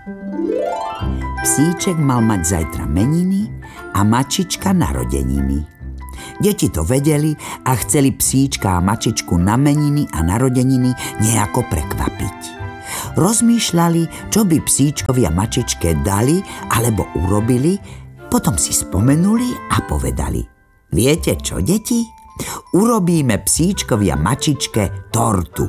Psíček mal mať zajtra meniny a mačička narodeniny. Deti to vedeli a chceli psíčka a mačičku na meniny a narodeniny nejako prekvapiť. Rozmýšľali, čo by psíčkovi a mačičke dali alebo urobili, potom si spomenuli a povedali: viete čo, deti? Urobíme psíčkovi a mačičke tortu.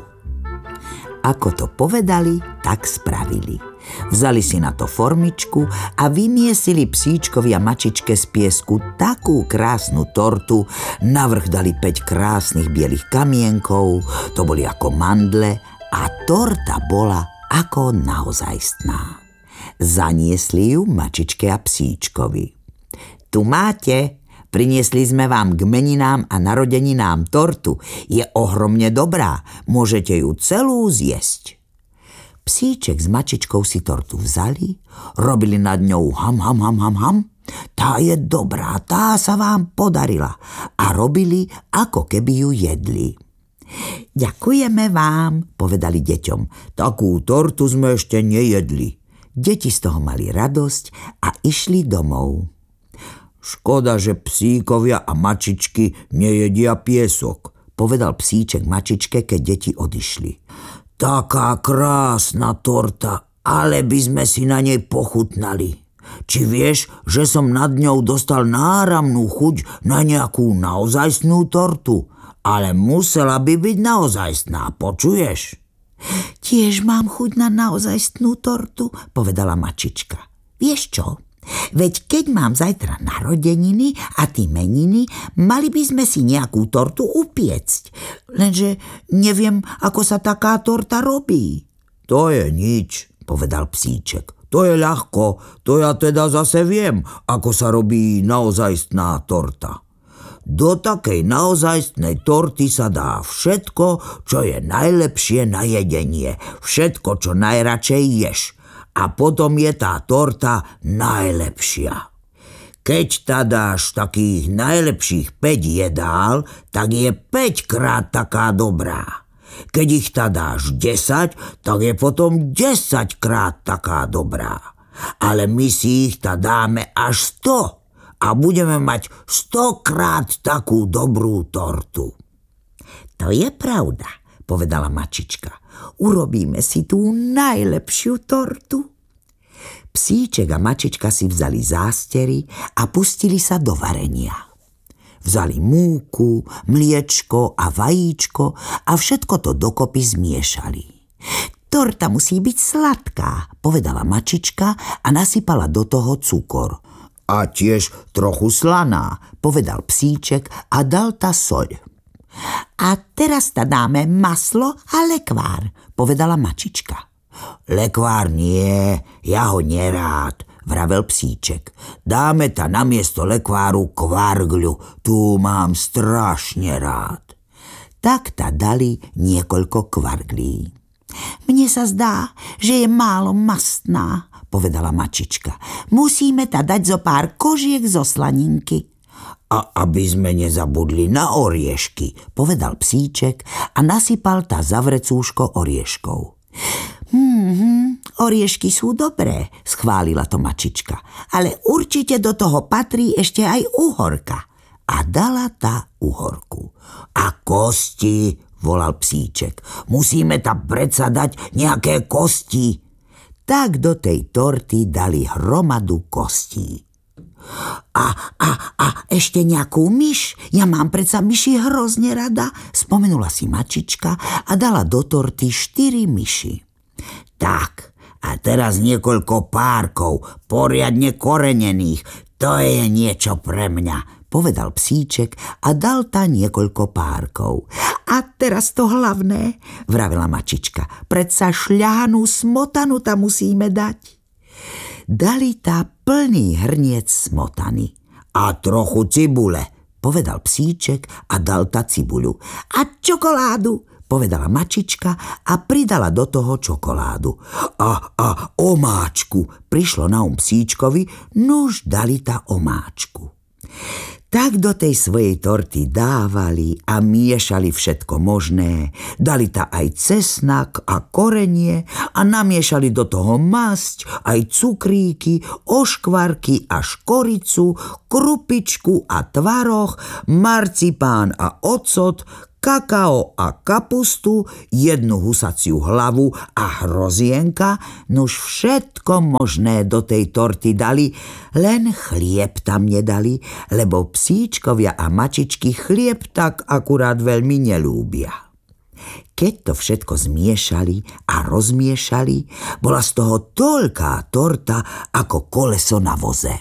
Ako to povedali, tak spravili. Vzali si na to formičku a vymiesili psíčkovi a mačičke z piesku takú krásnu tortu, navrch dali 5 krásnych bielých kamienkov, to boli ako mandle a torta bola ako naozajstná. Zaniesli ju mačičke a psíčkovi. Tu máte, priniesli sme vám k meninám a narodeninám tortu. Je ohromne dobrá, môžete ju celú zjesť. Psíček s mačičkou si tortu vzali, robili nad ňou ham, ham, ham, ham, ham. Tá je dobrá, tá sa vám podarila. A robili, ako keby ju jedli. Ďakujeme vám, povedali deťom. Takú tortu sme ešte nejedli. Deti z toho mali radosť a išli domov. Škoda, že psíkovia a mačičky nejedia piesok, povedal psíček mačičke, keď deti odišli. Taká krásna torta, ale by sme si na nej pochutnali. Či vieš, že som nad ňou dostal náramnú chuť na nejakú naozajstnú tortu? Ale musela by byť naozajstná, počuješ? Tiež mám chuť na naozajstnú tortu, povedala mačička. Vieš čo? Veď keď mám zajtra narodeniny a ty meniny, mali by sme si nejakú tortu upiecť. Lenže neviem, ako sa taká torta robí. To je nič, povedal psíček. To je ľahko, to ja teda zase viem, ako sa robí naozajstná torta. Do takej naozajstnej torty sa dá všetko, čo je najlepšie na jedenie. Všetko, čo najradšej ješ. A potom je tá torta najlepšia. Keď tá dáš takých najlepších 5 jedál, tak je 5 krát taká dobrá. Keď ich tá dáš 10, tak je potom 10 krát taká dobrá. Ale my si ich tá dáme až 100 a budeme mať 100 krát takú dobrú tortu. To je pravda, povedala mačička. Urobíme si tú najlepšiu tortu. Psíček a mačička si vzali zástery a pustili sa do varenia. Vzali múku, mliečko a vajíčko a všetko to dokopy zmiešali. Torta musí byť sladká, povedala mačička a nasypala do toho cukor. A tiež trochu slaná, povedal psíček a dal tá soľ. A teraz tá dáme maslo a lekvár, povedala mačička. Lekvár nie, ja ho nerád, vravel psíček. Dáme ta namiesto lekváru kvargľu, tú mám strašne rád. Tak ta dali niekoľko kvarglí. Mne sa zdá, že je málo mastná, povedala mačička. Musíme ta dať zo pár kožiek zo slaninky. A aby sme nezabudli na oriešky, povedal psíček a nasypal tá za vrecúško orieškov. Oriešky sú dobré, schválila to mačička, ale určite do toho patrí ešte aj uhorka. A dala tá uhorku. A kosti, volal psíček, musíme tam predsa dať nejaké kosti. Tak do tej torty dali hromadu kostí. A ešte nejakú myš? Ja mám predsa myši hrozne rada, spomenula si mačička a dala do torty 4 myši. Tak, a teraz niekoľko párkov, poriadne korenených. To je niečo pre mňa, povedal psíček a dal tá niekoľko párkov. A teraz to hlavné, vravela mačička. Predsa šľahanú smotanu tam musíme dať. Dali tá plný hrniec smotany. A trochu cibule, povedal psíček a dal tá cibuľu. A čokoládu, povedala mačička a pridala do toho čokoládu. A omáčku, prišlo na psíčkovi, nuž dali tá omáčku. Tak do tej svojej torty dávali a miešali všetko možné. Dali ta aj cesnak a korenie a namiešali do toho masť, aj cukríky, oškvarky a škoricu, krupičku a tvaroh, marcipán a ocot, kakao a kapustu, jednu husaciu hlavu a hrozienka, nuž všetko možné do tej torty dali, len chlieb tam nedali, lebo psíčkovia a mačičky chlieb tak akurát veľmi nelúbia. Keď to všetko zmiešali a rozmiešali, bola z toho toľká torta ako koleso na voze.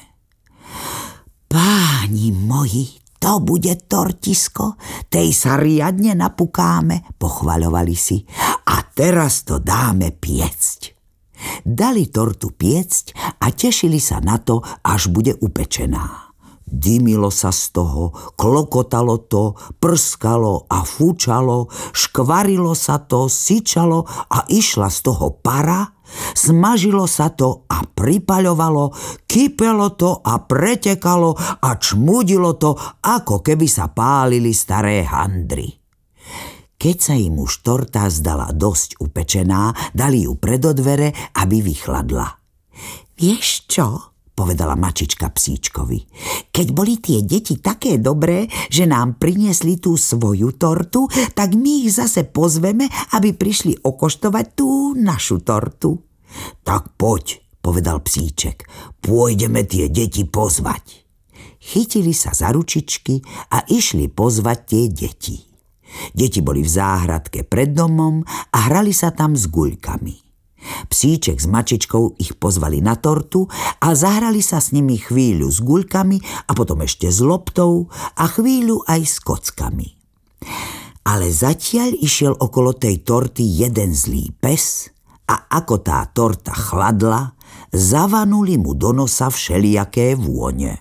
Páni moji, to bude tortisko, tej sa riadne napukáme, pochvaľovali si. A teraz to dáme piecť. Dali tortu piecť a tešili sa na to, až bude upečená. Dymilo sa z toho, klokotalo to, prskalo a fúčalo, škvarilo sa to, syčalo a išla z toho para, smažilo sa to a pripaľovalo, kypelo to a pretekalo a čmudilo to, ako keby sa pálili staré handry. Keď sa im už torta zdala dosť upečená, dali ju pred dvere, aby vychladla. Vieš čo? Povedala mačička psíčkovi. Keď boli tie deti také dobré, že nám priniesli tú svoju tortu, tak my ich zase pozveme, aby prišli okoštovať tú našu tortu. Tak poď, povedal psíček, pôjdeme tie deti pozvať. Chytili sa za ručičky a išli pozvať tie deti. Deti boli v záhradke pred domom a hrali sa tam s guľkami. Psíček s mačičkou ich pozvali na tortu a zahrali sa s nimi chvíľu s guľkami a potom ešte s loptou a chvíľu aj s kockami. Ale zatiaľ išiel okolo tej torty jeden zlý pes a ako tá torta chladla, zavanuli mu do nosa všelijaké vône.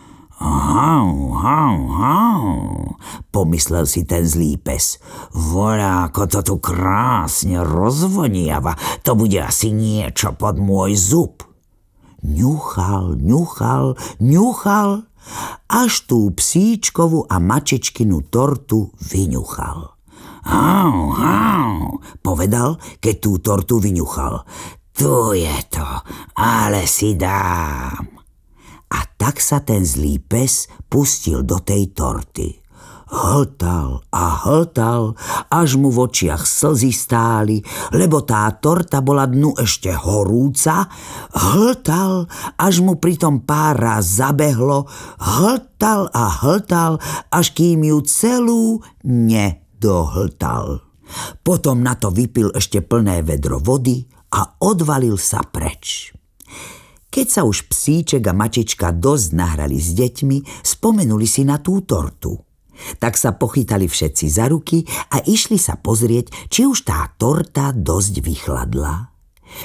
Hau, hau, hau, pomyslel si ten zlý pes. Voľa, ako to tu krásne rozvoniava, to bude asi niečo pod môj zub. Ňuchal, ňuchal, ňuchal, až tú psíčkovú a mačičkinu tortu vyňuchal. Hau, hau, povedal, keď tú tortu vyňuchal. Tu je to, ale si dám. A tak sa ten zlý pes pustil do tej torty. Hltal a hltal, až mu v očiach slzy stáli, lebo tá torta bola dnu ešte horúca. Hltal, až mu pritom pár ráz zabehlo. Hltal a hltal, až kým ju celú nedohltal. Potom na to vypil ešte plné vedro vody a odvalil sa preč. Keď sa už psíček a mačička dosť nahrali s deťmi, spomenuli si na tú tortu. Tak sa pochytali všetci za ruky a išli sa pozrieť, či už tá torta dosť vychladla.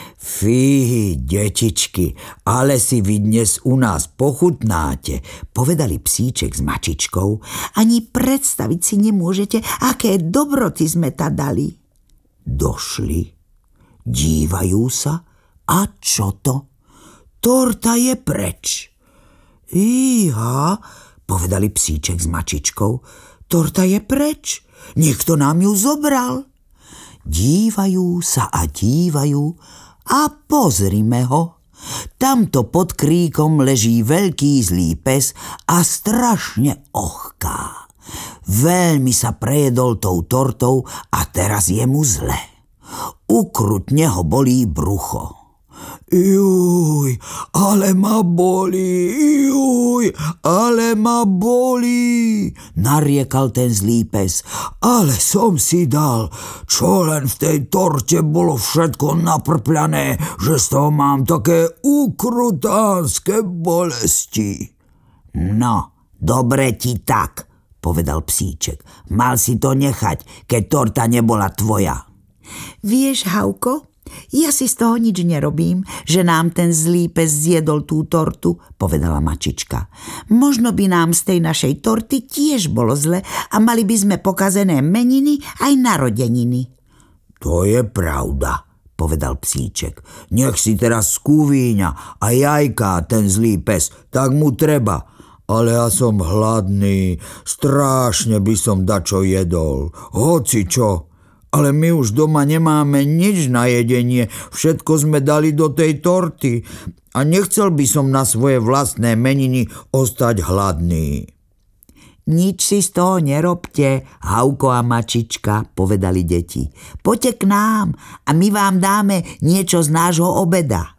Fí, detičky, ale si vy dnes u nás pochutnáte, povedali psíček s mačičkou. Ani predstaviť si nemôžete, aké dobroty sme ta dali. Došli, dívajú sa a čo to? Torta je preč. Íha, povedali psíček s mačičkou. Torta je preč. Niekto nám ju zobral. Dívajú sa a dívajú a pozrime ho. Tamto pod kríkom leží veľký zlý pes a strašne ochká. Veľmi sa prejedol tou tortou a teraz je mu zle. Ukrutne ho bolí brucho. Juj, ale ma bolí, juj, ale ma bolí, nariekal ten zlý pes. Ale som si dal, čo len v tej torte bolo všetko naprpľané, že z toho mám také ukrutánske bolesti. No, dobre ti tak, povedal psíček. Mal si to nechať, keď torta nebola tvoja. Vieš, Hauko, ja si z toho nič nerobím, že nám ten zlý pes zjedol tú tortu, povedala mačička. Možno by nám z tej našej torty tiež bolo zle a mali by sme pokazené meniny aj narodeniny. To je pravda, povedal psíček. Nech si teraz skúvíňa a jajká ten zlý pes, tak mu treba. Ale ja som hladný, strášne by som dačo jedol, hoci čo. Ale my už doma nemáme nič na jedenie, všetko sme dali do tej torty a nechcel by som na svoje vlastné meniny ostať hladný. Nič si z toho nerobte, Hauko a Mačička, povedali deti. Poďte k nám a my vám dáme niečo z nášho obeda.